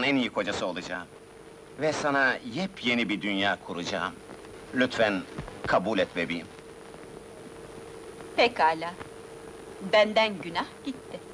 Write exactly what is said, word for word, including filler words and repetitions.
en iyi kocası olacağım. Ve sana yepyeni bir dünya kuracağım. Lütfen kabul et bebeğim. Pekala. Benden günah gitti.